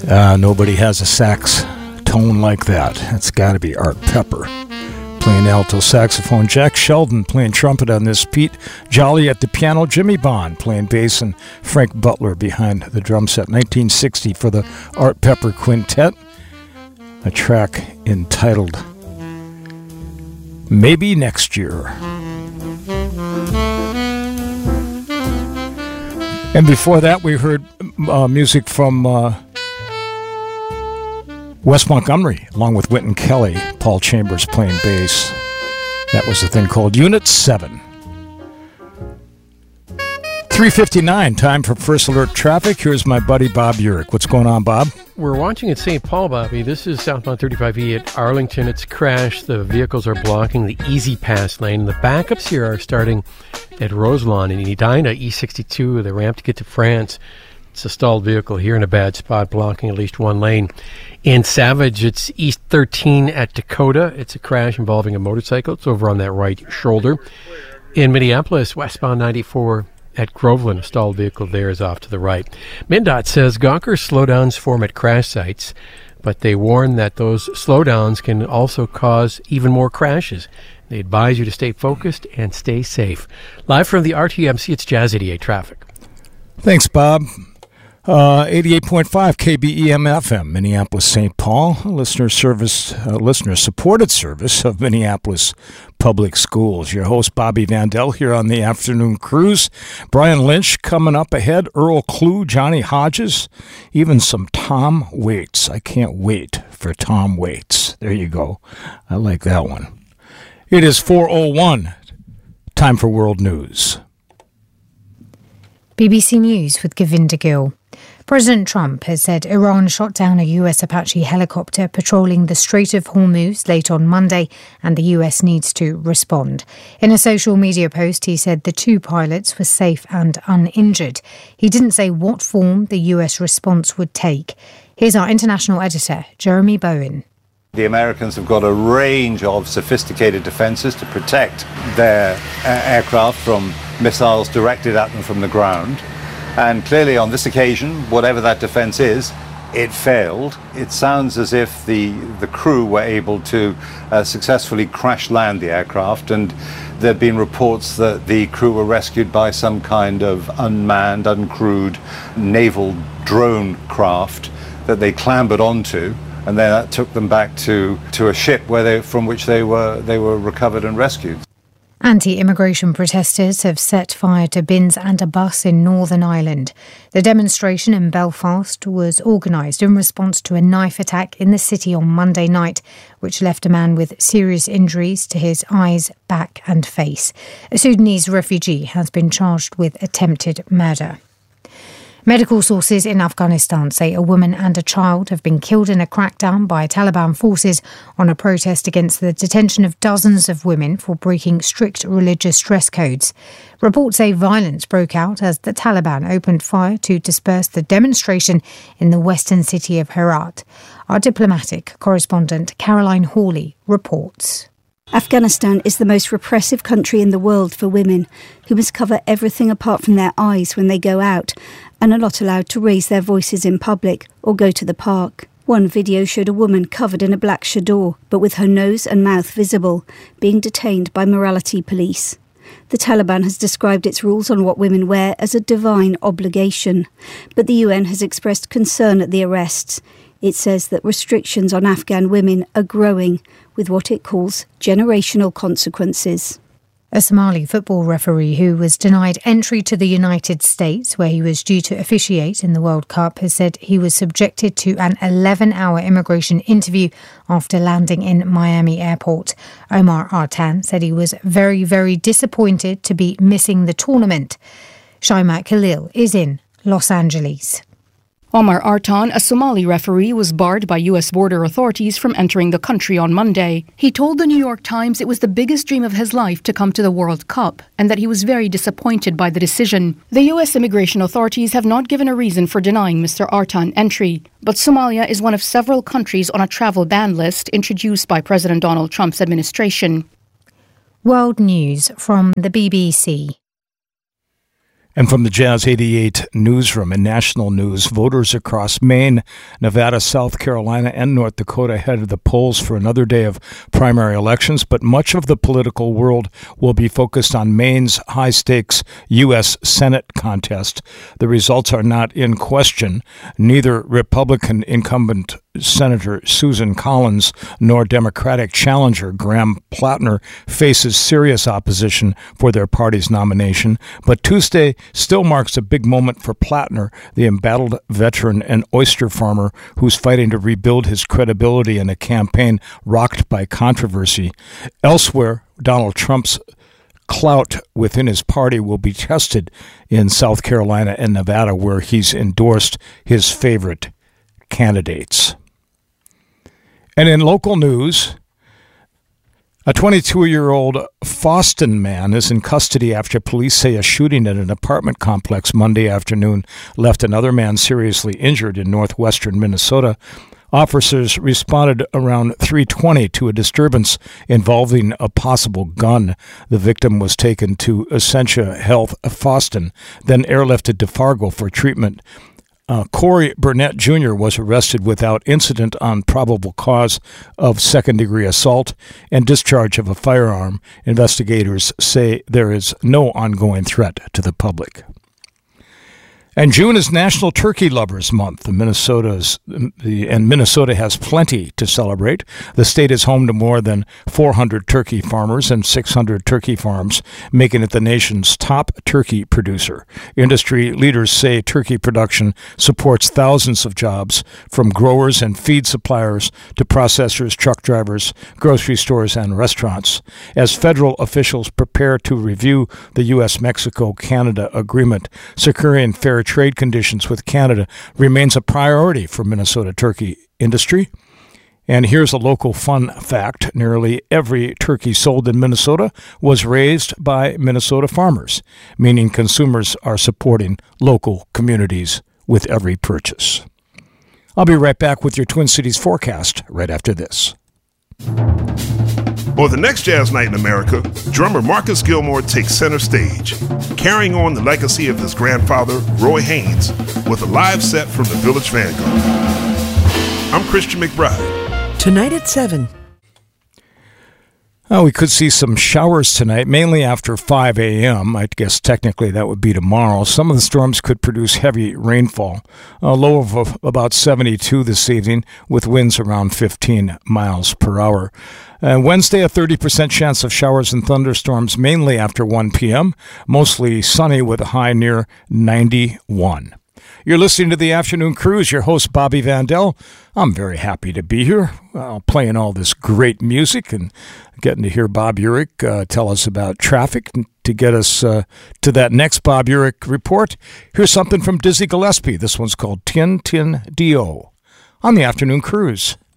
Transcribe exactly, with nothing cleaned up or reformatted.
Uh, nobody has a sax tone like that. It's got to be Art Pepper playing alto saxophone, Jack Sheldon playing trumpet on this, Pete Jolly at the piano, Jimmy Bond playing bass, and Frank Butler behind the drum set. nineteen sixty for the Art Pepper Quintet, a track entitled Maybe Next Year. And before that, we heard uh, music from uh, Wes Montgomery, along with Wynton Kelly, Paul Chambers playing bass. That was a thing called Unit seven. three fifty-nine, time for First Alert Traffic. Here's my buddy Bob Urich. What's going on, Bob? We're watching at Saint Paul, Bobby. This is southbound thirty-five E at Arlington. It's crashed. The vehicles are blocking the Easy Pass lane. The backups here are starting at Roselawn and Edina, E sixty-two, the ramp to get to France. It's a stalled vehicle here in a bad spot, blocking at least one lane. In Savage, it's East thirteen at Dakota. It's a crash involving a motorcycle. It's over on that right shoulder. In Minneapolis, westbound ninety-four at Groveland, a stalled vehicle there is off to the right. MnDOT says Gawker slowdowns form at crash sites, but they warn that those slowdowns can also cause even more crashes. They advise you to stay focused and stay safe. Live from the R T M C, it's Jazz eighty-eight Traffic. Thanks, Bob. Uh, eighty-eight point five K B E M F M, Minneapolis, Saint Paul, listener service, uh, listener supported service of Minneapolis Public Schools. Your host, Bobby Vandell, here on the afternoon cruise. Brian Lynch coming up ahead, Earl Klugh, Johnny Hodges, even some Tom Waits. I can't wait for Tom Waits. There you go. I like that one. It is four oh one. Time for World News. B B C News with Govinda Gill. President Trump has said Iran shot down a U S Apache helicopter patrolling the Strait of Hormuz late on Monday, and the U S needs to respond. In a social media post, he said the two pilots were safe and uninjured. He didn't say what form the U S response would take. Here's our international editor, Jeremy Bowen. The Americans have got a range of sophisticated defenses to protect their uh, aircraft from missiles directed at them from the ground. And clearly on this occasion, whatever that defense is, it failed. It sounds as if the, the crew were able to uh, successfully crash land the aircraft, and there have been reports that the crew were rescued by some kind of unmanned, uncrewed naval drone craft that they clambered onto, and then that took them back to, to a ship where they, from which they were, they were recovered and rescued. Anti-immigration protesters have set fire to bins and a bus in Northern Ireland. The demonstration in Belfast was organised in response to a knife attack in the city on Monday night, which left a man with serious injuries to his eyes, back and face. A Sudanese refugee has been charged with attempted murder. Medical sources in Afghanistan say a woman and a child have been killed in a crackdown by Taliban forces on a protest against the detention of dozens of women for breaking strict religious dress codes. Reports say violence broke out as the Taliban opened fire to disperse the demonstration in the western city of Herat. Our diplomatic correspondent Caroline Hawley reports. Afghanistan is the most repressive country in the world for women, who must cover everything apart from their eyes when they go out, and are not allowed to raise their voices in public or go to the park. One video showed a woman covered in a black chador, but with her nose and mouth visible, being detained by morality police. The Taliban has described its rules on what women wear as a divine obligation, but the U N has expressed concern at the arrests. It says that restrictions on Afghan women are growing, with what it calls generational consequences. A Somali football referee who was denied entry to the United States, where he was due to officiate in the World Cup, has said he was subjected to an eleven-hour immigration interview after landing in Miami Airport. Omar Artan said he was very, very disappointed to be missing the tournament. Shaimak Khalil is in Los Angeles. Omar Artan, a Somali referee, was barred by U S border authorities from entering the country on Monday. He told the New York Times it was the biggest dream of his life to come to the World Cup and that he was very disappointed by the decision. The U S immigration authorities have not given a reason for denying Mister Artan entry, but Somalia is one of several countries on a travel ban list introduced by President Donald Trump's administration. World News from the B B C. And from the Jazz eighty-eight newsroom and national news, voters across Maine, Nevada, South Carolina, and North Dakota headed the polls for another day of primary elections, but much of the political world will be focused on Maine's high-stakes U S Senate contest. The results are not in question. Neither Republican incumbent Senator Susan Collins nor Democratic challenger Graham Plattner faces serious opposition for their party's nomination, but Tuesday still marks a big moment for Plattner, the embattled veteran and oyster farmer who's fighting to rebuild his credibility in a campaign rocked by controversy. Elsewhere, Donald Trump's clout within his party will be tested in South Carolina and Nevada, where he's endorsed his favorite candidates. And in local news, a twenty-two-year-old Foston man is in custody after police say a shooting at an apartment complex Monday afternoon left another man seriously injured in northwestern Minnesota. Officers responded around three twenty to a disturbance involving a possible gun. The victim was taken to Essentia Health Foston, then airlifted to Fargo for treatment. Uh, Corey Burnett Junior was arrested without incident on probable cause of second-degree assault and discharge of a firearm. Investigators say there is no ongoing threat to the public. And June is National Turkey Lovers Month. Minnesota's, the, and Minnesota has plenty to celebrate. The state is home to more than four hundred turkey farmers and six hundred turkey farms, making it the nation's top turkey producer. Industry leaders say turkey production supports thousands of jobs, from growers and feed suppliers to processors, truck drivers, grocery stores, and restaurants. As federal officials prepare to review the U S Mexico Canada agreement, securing fair trade conditions with Canada remains a priority for Minnesota turkey industry. And here's a local fun fact. Nearly every turkey sold in Minnesota was raised by Minnesota farmers, meaning consumers are supporting local communities with every purchase. I'll be right back with your Twin Cities forecast right after this. For the next Jazz Night in America, drummer Marcus Gilmore takes center stage, carrying on the legacy of his grandfather, Roy Haynes, with a live set from the Village Vanguard. I'm Christian McBride. Tonight at seven. Oh, we could see some showers tonight, mainly after five a.m. I guess technically that would be tomorrow. Some of the storms could produce heavy rainfall. A low of about seventy-two this evening, with winds around fifteen miles per hour. Uh, Wednesday, a thirty percent chance of showers and thunderstorms, mainly after one p.m. Mostly sunny with a high near ninety-one. You're listening to the Afternoon Cruise. Your host, Bobby Vandell. I'm very happy to be here, uh, playing all this great music and getting to hear Bob Urich uh, tell us about traffic. And to get us uh, to that next Bob Urich report, here's something from Dizzy Gillespie. This one's called Tin Tin Dio on the Afternoon Cruise.